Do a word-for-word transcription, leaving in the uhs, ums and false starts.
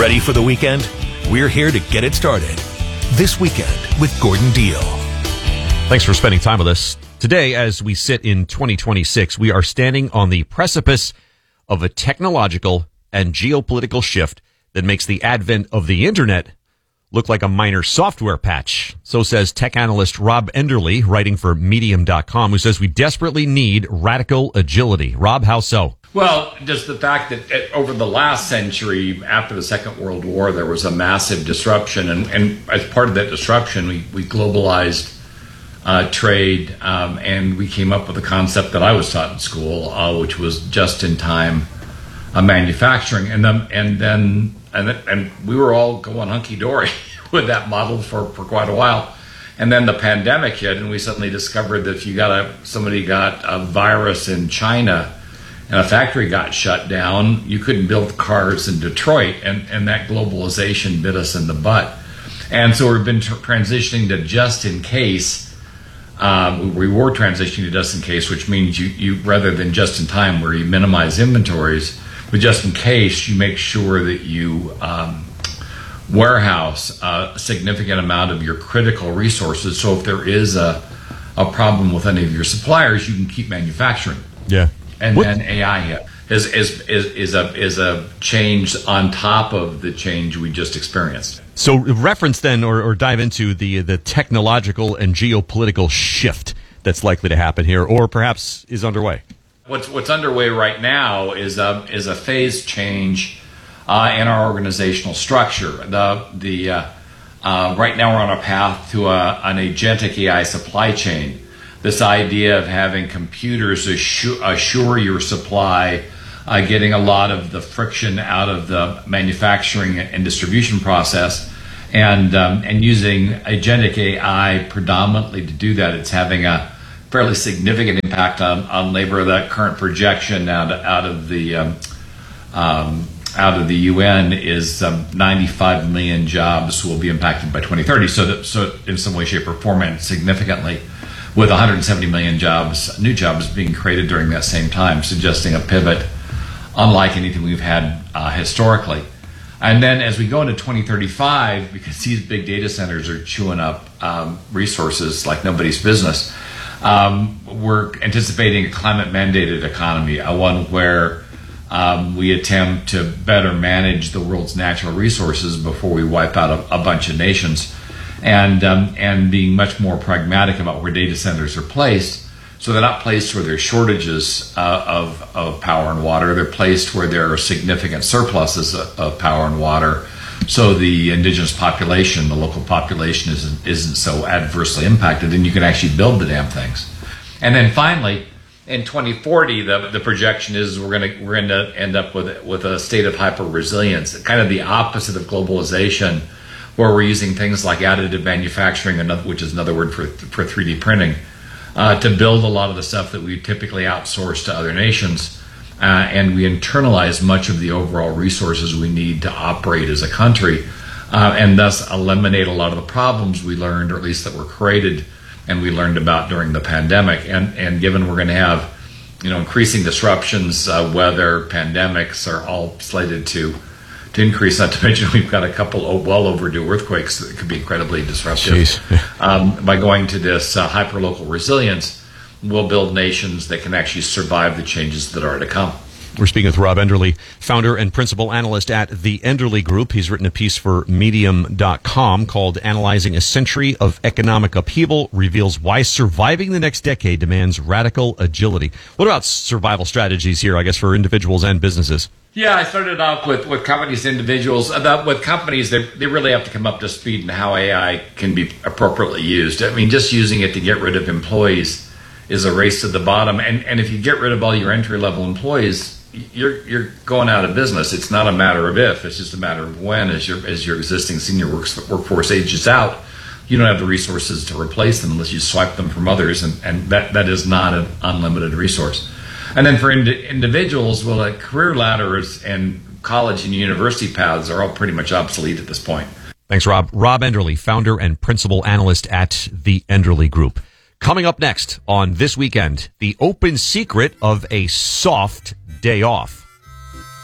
Ready for the weekend? We're here to get it started. This Weekend with Gordon Deal. Thanks for spending time with us. Today, as we sit in twenty twenty-six, we are standing on the precipice of a technological and geopolitical shift that makes the advent of the internet look like a minor software patch. So says tech analyst Rob Enderle, writing for Medium dot com, who says we desperately need radical agility. Rob, how so? Well, just the fact that it, over the last century, after the Second World War, there was a massive disruption. And, and as part of that disruption, we, we globalized uh, trade, um, and we came up with a concept that I was taught in school, uh, which was just-in-time uh, manufacturing. And then, and then and, and we were all going hunky-dory with that model for, for quite a while. And then the pandemic hit, and we suddenly discovered that if you got a somebody got a virus in China and a factory got shut down, you couldn't build cars in Detroit, and, and that globalization bit us in the butt. And so we've been tr- transitioning to just in case. Um, we were transitioning to just in case, which means you, you rather than just in time, where you minimize inventories, but just in case, you make sure that you um, warehouse a significant amount of your critical resources. So if there is a, a problem with any of your suppliers, you can keep manufacturing. Yeah. And what? then A I hit is is is is a is a change on top of the change we just experienced. So reference then, or, or dive into the the technological and geopolitical shift that's likely to happen here, or perhaps is underway. What's what's underway right now is a is a phase change uh, in our organizational structure. The the uh, uh, right now we're on a path to a, an agentic A I supply chain. This idea of having computers assure, assure your supply, uh, getting a lot of the friction out of the manufacturing and distribution process, and um, and using agentic A I predominantly to do that. It's having a fairly significant impact on, on labor. That current projection out, out of the um, um, out of the U N is um, ninety-five million jobs will be impacted by twenty thirty. So that, so in some way, shape, or form, and significantly, with one hundred seventy million jobs, new jobs being created during that same time, suggesting a pivot unlike anything we've had uh, historically. And then as we go into twenty thirty-five, because these big data centers are chewing up um, resources like nobody's business, um, we're anticipating a climate-mandated economy, a one where um, we attempt to better manage the world's natural resources before we wipe out a, a bunch of nations. And um, and being much more pragmatic about where data centers are placed, so they're not placed where there's shortages uh, of of power and water. They're placed where there are significant surpluses of, of power and water, so the indigenous population, the local population, isn't isn't so adversely impacted, and you can actually build the damn things. And then finally, in twenty forty, the the projection is we're gonna we're gonna end up with with a state of hyper resilience, kind of the opposite of globalization, where we're using things like additive manufacturing, which is another word for for three D printing, uh, to build a lot of the stuff that we typically outsource to other nations, uh, and we internalize much of the overall resources we need to operate as a country, uh, and thus eliminate a lot of the problems we learned, or at least that were created and we learned about during the pandemic. And and given we're going to have, you know, increasing disruptions, uh, weather, pandemics are all slated to. To increase, not to mention we've got a couple of well overdue earthquakes that could be incredibly disruptive. um, by going to this uh, hyperlocal resilience, we'll build nations that can actually survive the changes that are to come. We're speaking with Rob Enderle, founder and principal analyst at the Enderle Group. He's written a piece for Medium dot com called Analyzing a Century of Economic Upheaval, reveals why surviving the next decade demands radical agility. What about survival strategies here, I guess, for individuals and businesses? Yeah, I started off with, with companies, individuals. About with companies, they they really have to come up to speed in how A I can be appropriately used. I mean, just using it to get rid of employees is a race to the bottom. And and if you get rid of all your entry level employees, you're you're going out of business. It's not a matter of if; it's just a matter of when. As your as your existing senior works, workforce ages out, you don't have the resources to replace them unless you swipe them from others, and, and that that is not an unlimited resource. And then for ind- individuals, well, like career ladders and college and university paths are all pretty much obsolete at this point. Thanks, Rob. Rob Enderle, founder and principal analyst at the Enderle Group. Coming up next on This Weekend, the open secret of a soft day off.